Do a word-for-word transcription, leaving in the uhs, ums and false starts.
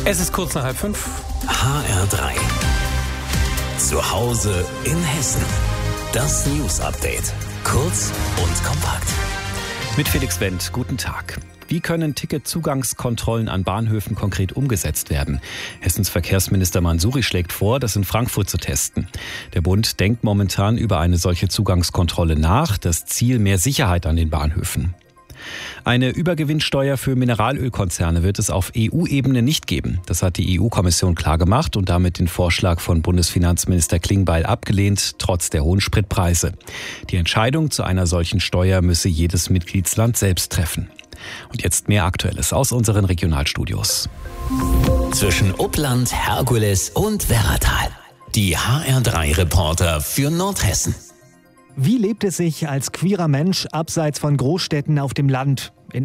Es ist kurz nach halb fünf. H R drei. Zu Hause in Hessen. Das News Update. Kurz und kompakt. Mit Felix Wendt, guten Tag. Wie können Ticketzugangskontrollen an Bahnhöfen konkret umgesetzt werden? Hessens Verkehrsminister Mansouri schlägt vor, das in Frankfurt zu testen. Der Bund denkt momentan über eine solche Zugangskontrolle nach. Das Ziel: mehr Sicherheit an den Bahnhöfen. Eine Übergewinnsteuer für Mineralölkonzerne wird es auf E U-Ebene nicht geben. Das hat die E U-Kommission klargemacht und damit den Vorschlag von Bundesfinanzminister Klingbeil abgelehnt, trotz der hohen Spritpreise. Die Entscheidung zu einer solchen Steuer müsse jedes Mitgliedsland selbst treffen. Und jetzt mehr Aktuelles aus unseren Regionalstudios. Zwischen Uppland, Herkules und Werratal. Die H R drei Reporter für Nordhessen. Wie lebt es sich als queerer Mensch abseits von Großstädten auf dem Land? In